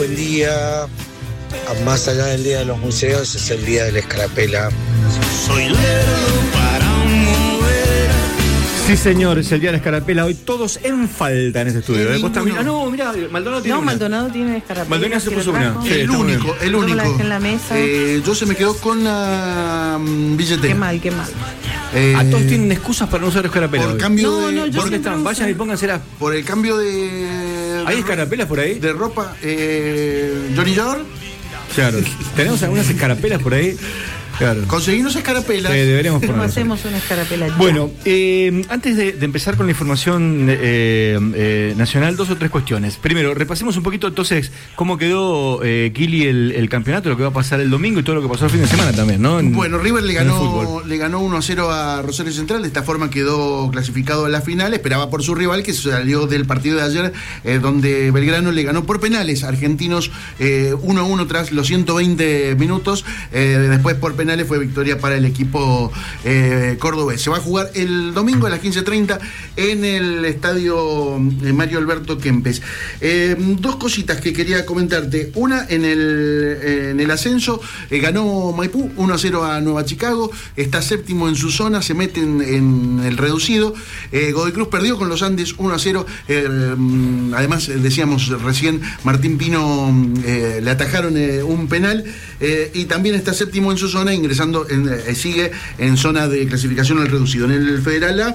Buen día. Más allá del Día de los Museos es el Día de la Escarapela. Soy lerdo para mover. Sí, señor, es el Día de la Escarapela. Hoy todos en falta en este estudio. No, mirá, Maldonado tiene una. Maldonado tiene escarapela. Maldonado se puso una. Sí, el único. Yo la dejé en la mesa. Yo se me quedó con la billetera. Qué mal. A todos tienen excusas para no usar escarapela. Por cambio de... ¿Por dónde están? Vayan y póngansela. Por el cambio de... ¿Hay escarapelas por ahí? De ropa. Johnny Yor. Claro. ¿Tenemos algunas escarapelas por ahí? Claro. Conseguimos escarapelas. Deberíamos poner. Hacemos una escarapela. Bueno, antes de empezar con la información nacional, 2 o 3 cuestiones. Primero, repasemos un poquito entonces cómo quedó Kili el campeonato, lo que va a pasar el domingo y todo lo que pasó el fin de semana también, ¿no? Bueno, River le ganó 1-0 a Rosario Central. De esta forma quedó clasificado a la final. Esperaba por su rival, que salió del partido de ayer, donde Belgrano le ganó por penales a Argentinos 1-1 tras los 120 minutos. Después por penales fue victoria para el equipo cordobés. Se va a jugar el domingo a las 15:30 en el estadio Mario Alberto Kempes. 2 cositas que quería comentarte. Una, en el ascenso ganó Maipú 1-0 a Nueva Chicago. Está séptimo en su zona, se mete en el reducido. Godoy Cruz perdió con los Andes 1-0. Además, decíamos recién, Martín Pino le atajaron un penal. Y también está séptimo en su zona, ingresando, sigue en zona de clasificación al reducido. En el Federal A,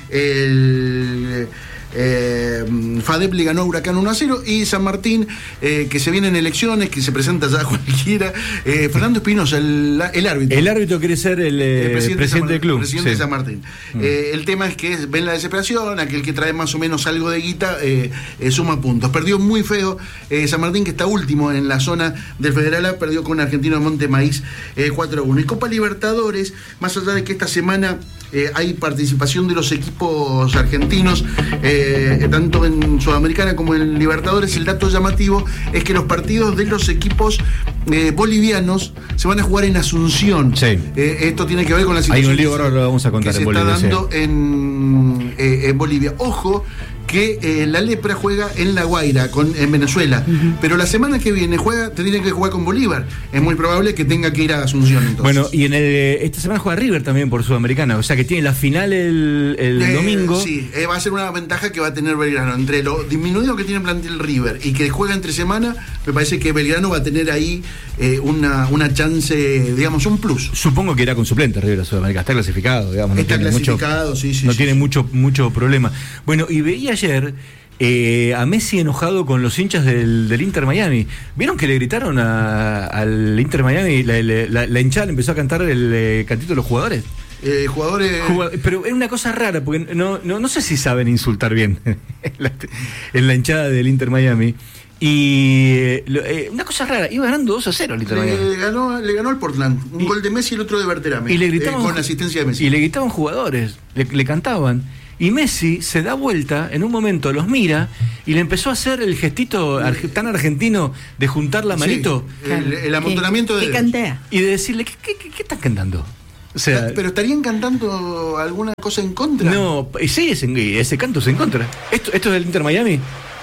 FADEP le ganó a Huracán 1-0 y San Martín, que se vienen elecciones, que se presenta ya cualquiera. Fernando Espinosa, el árbitro. El árbitro quiere ser el presidente del club. Presidente de San Martín. El tema es que ven la desesperación, aquel que trae más o menos algo de guita suma puntos. Perdió muy feo San Martín, que está último en la zona del Federal A, perdió con Argentino de Monte Maíz 4-1. Y Copa Libertadores, más allá de que esta semana hay participación de los equipos argentinos, tanto en Sudamericana como en Libertadores, el dato llamativo es que los partidos de los equipos bolivianos se van a jugar en Asunción. Sí. Esto tiene que ver con la situación hay un lío, ahora lo vamos a contar, que se está dando en Bolivia. Ojo que la Lepra juega en La Guaira, en Venezuela, pero la semana que viene tendría que jugar con Bolívar. Es muy probable que tenga que ir a Asunción entonces. Bueno, y esta semana juega River también por Sudamericana, o sea que tiene la final el domingo. Sí, va a ser una ventaja que va a tener Belgrano. Entre lo disminuido que tiene el plantel River y que juega entre semana, me parece que Belgrano va a tener ahí una chance, digamos, un plus. Supongo que irá con suplentes River a Sudamericana, está clasificado, digamos. Está clasificado, sí. No tiene mucho problema. Bueno, y veía ayer a Messi enojado con los hinchas del Inter Miami. ¿Vieron que le gritaron al Inter Miami? La hinchada le empezó a cantar el cantito de los jugadores. Pero es una cosa rara, porque no sé si saben insultar bien en la hinchada del Inter Miami. Y una cosa rara, iba ganando 2-0 el Inter Miami. Le ganó al Portland, un gol de Messi y el otro de Berterame, y le gritaban, con asistencia de Messi. Y le gritaban jugadores, le cantaban. Y Messi se da vuelta, en un momento los mira y le empezó a hacer el gestito tan argentino de juntar la manito. Sí, el amontonamiento de... ¿Qué cantea? Y de decirle, ¿qué están cantando? O sea, ¿pero estarían cantando alguna cosa en contra? No, sí, ese canto es en contra. ¿Esto es del Inter Miami?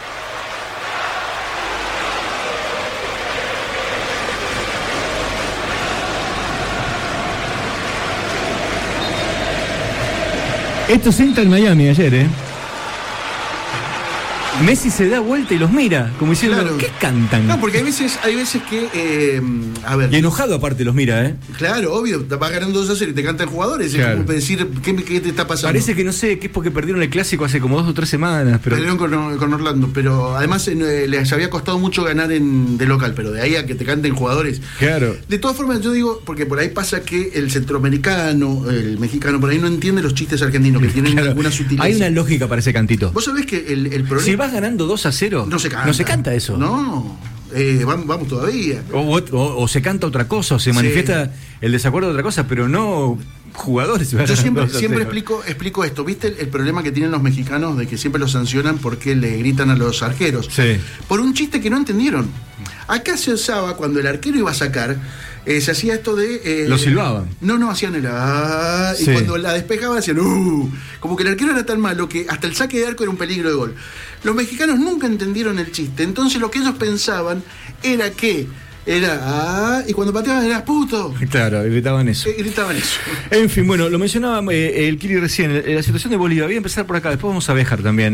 Esto es Inter Miami ayer, Messi se da vuelta y los mira, como diciendo, claro. ¿Qué cantan? No, porque hay veces que, a ver... Y enojado aparte los mira, Claro, obvio, vas ganando 2-0 y te cantan jugadores, claro. Es como decir, ¿qué te está pasando? Parece que no sé, que es porque perdieron el clásico hace como 2 o 3 semanas, pero... Perdieron con Orlando, pero además les había costado mucho ganar de local, pero de ahí a que te canten jugadores. Claro. De todas formas, yo digo, porque por ahí pasa que el centroamericano, el mexicano, por ahí no entiende los chistes argentinos, que tienen alguna sutileza. Hay una lógica para ese cantito. Vos sabés que el problema... Si vas ganando 2-0, no se canta eso. No, vamos todavía. O se canta otra cosa, o se manifiesta el desacuerdo de otra cosa, pero no jugadores. Yo siempre explico esto. ¿Viste el problema que tienen los mexicanos de que siempre los sancionan porque le gritan a los arqueros? Sí. Por un chiste que no entendieron. Acá se usaba cuando el arquero iba a sacar, se hacía esto de... lo silbaban. No, hacían el... y Sí. cuando la despejaba hacían... como que el arquero era tan malo que hasta el saque de arco era un peligro de gol. Los mexicanos nunca entendieron el chiste. Entonces lo que ellos pensaban era que... y cuando pateaban era puto. Claro, gritaban eso. Gritaban eso. En fin, bueno, lo mencionaba el Kiri recién, la situación de Bolivia. Voy a empezar por acá, después vamos a viajar también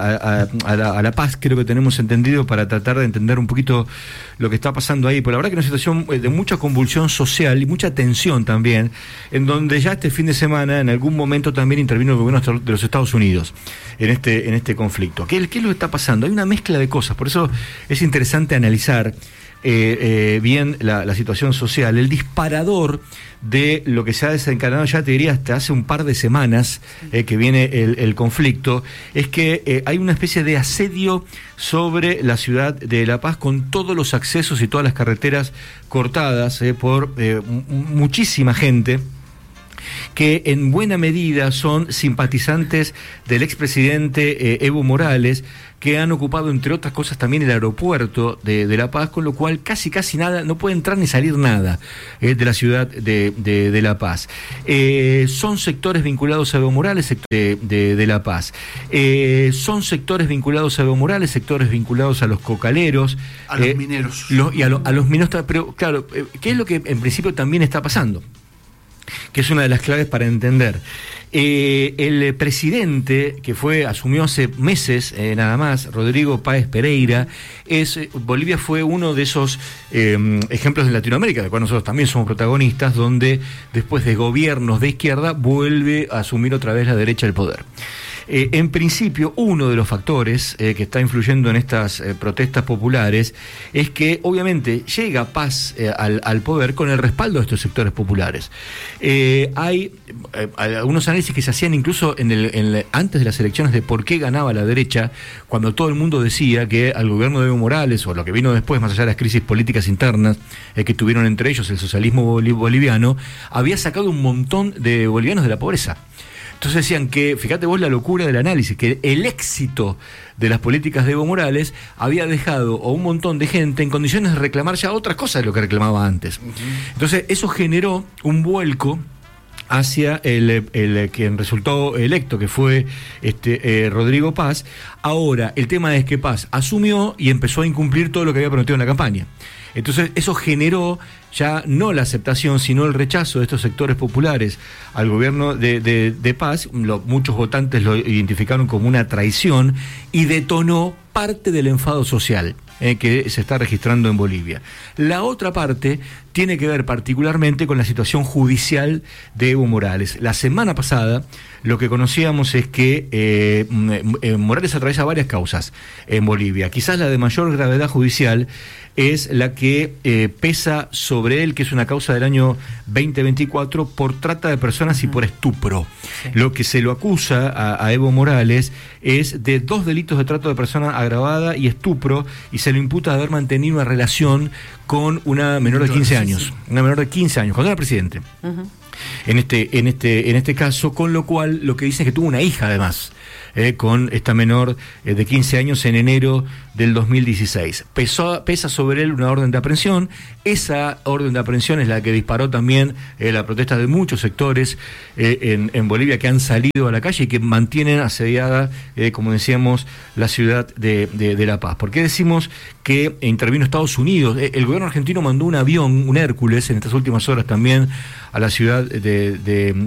a La Paz, creo que tenemos entendido, para tratar de entender un poquito lo que está pasando ahí. Pero la verdad que es una situación de mucha convulsión social y mucha tensión también, en donde ya este fin de semana, en algún momento también intervino el gobierno de los Estados Unidos en este conflicto. ¿Qué es lo que está pasando? Hay una mezcla de cosas, por eso es interesante analizar bien la situación social. El disparador de lo que se ha desencadenado, ya te diría, hasta hace un par de semanas que viene el conflicto, es que hay una especie de asedio sobre la ciudad de La Paz, con todos los accesos y todas las carreteras cortadas por muchísima gente que en buena medida son simpatizantes del expresidente Evo Morales, que han ocupado, entre otras cosas, también el aeropuerto de La Paz, con lo cual casi nada, no puede entrar ni salir nada de la ciudad de La Paz. Son sectores vinculados a Evo Morales, de La Paz. Son sectores vinculados a Evo Morales, sectores vinculados a los cocaleros. A los mineros. A los mineros, pero claro, ¿qué es lo que en principio también está pasando? Que es una de las claves para entender. El presidente que asumió hace meses nada más, Rodrigo Páez Pereira, Bolivia fue uno de esos ejemplos de Latinoamérica, de cual nosotros también somos protagonistas, donde después de gobiernos de izquierda vuelve a asumir otra vez la derecha el poder. En principio, uno de los factores que está influyendo en estas protestas populares es que obviamente llega Paz al poder con el respaldo de estos sectores populares. Hay algunos análisis que se hacían incluso antes de las elecciones de por qué ganaba la derecha, cuando todo el mundo decía que al gobierno de Evo Morales, o lo que vino después, más allá de las crisis políticas internas que tuvieron entre ellos el socialismo boliviano, había sacado un montón de bolivianos de la pobreza. Entonces decían que, fíjate vos la locura del análisis, que el éxito de las políticas de Evo Morales había dejado a un montón de gente en condiciones de reclamar ya otras cosas de lo que reclamaba antes. Entonces eso generó un vuelco hacia el quien resultó electo, que fue Rodrigo Paz. Ahora, el tema es que Paz asumió y empezó a incumplir todo lo que había prometido en la campaña. Entonces eso generó ya no la aceptación, sino el rechazo de estos sectores populares al gobierno de Paz. Muchos votantes lo identificaron como una traición y detonó parte del enfado social que se está registrando en Bolivia. La otra parte tiene que ver particularmente con la situación judicial de Evo Morales. La semana pasada lo que conocíamos es que Morales atraviesa varias causas en Bolivia. Quizás la de mayor gravedad judicial es la que pesa sobre él, que es una causa del año 2024 por trata de personas y por estupro. Sí. Lo que se lo acusa a Evo Morales es de 2 delitos de trata de persona agravada y estupro, y se lo imputa de haber mantenido una relación con una menor de 15 años. Una menor de 15 años, cuando era presidente. En este caso, con lo cual lo que dicen es que tuvo una hija además. Con esta menor de 15 años en enero del 2016. Pesa sobre él una orden de aprehensión. Esa orden de aprehensión es la que disparó también la protesta de muchos sectores en Bolivia, que han salido a la calle y que mantienen asediada, como decíamos, la ciudad de La Paz. ¿Por qué decimos que intervino Estados Unidos? El gobierno argentino mandó un avión, un Hércules, en estas últimas horas también a la ciudad de